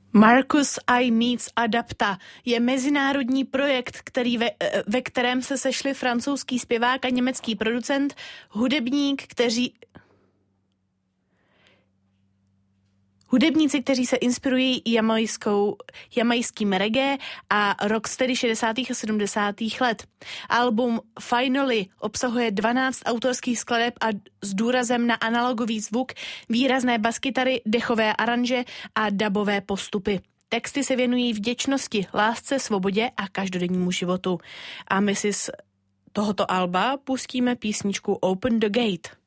Marcus I Meets Adapta je mezinárodní projekt, ve kterém se sešli francouzský zpěvák a německý producent, hudebníci, kteří se inspirují jamajským reggae a rocksteady 60. a 70. let. Album Finally obsahuje 12 autorských skladeb a s důrazem na analogový zvuk, výrazné baskytary, dechové aranže a dabové postupy. Texty se věnují vděčnosti, lásce, svobodě a každodennímu životu. A my si z tohoto alba pustíme písničku Open the Gate.